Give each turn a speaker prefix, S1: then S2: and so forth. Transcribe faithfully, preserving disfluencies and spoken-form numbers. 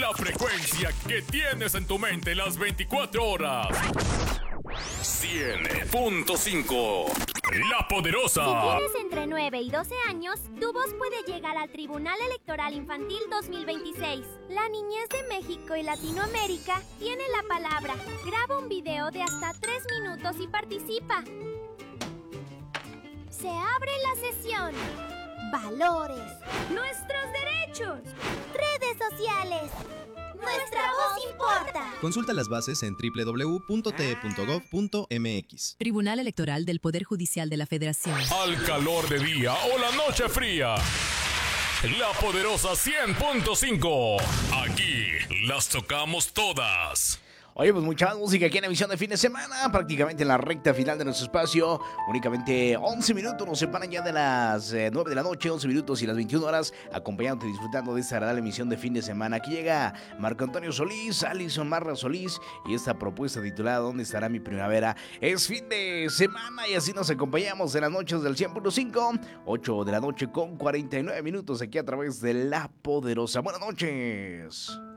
S1: La frecuencia que tienes en tu mente las veinticuatro horas. cien punto cinco. La Poderosa.
S2: Si tienes entre nueve y doce años, tu voz puede llegar al Tribunal Electoral Infantil dos mil veintiséis. La niñez de México y Latinoamérica tiene la palabra. Graba un video de hasta tres minutos y participa. Se abre la sesión. Valores. Nuestros derechos. Redes sociales. Nuestra voz importa.
S3: Consulta las bases en doble u doble u doble u punto t e punto gov punto m x.
S4: Tribunal Electoral del Poder Judicial de la Federación.
S1: Al calor de día o la noche fría. La Poderosa cien punto cinco. Aquí las tocamos todas.
S5: Oye, pues mucha más música aquí en emisión de fin de semana, prácticamente en la recta final de nuestro espacio. Únicamente once minutos nos separan ya de las eh, nueve de la noche, once minutos y las veintiuna horas, acompañándote y disfrutando de esta agradable emisión de fin de semana. Aquí llega Marco Antonio Solís, Alison Marra Solís y esta propuesta titulada ¿Dónde estará mi primavera? Es fin de semana y así nos acompañamos en las noches del cien punto cinco, ocho de la noche con cuarenta y nueve minutos aquí a través de La Poderosa. Buenas noches.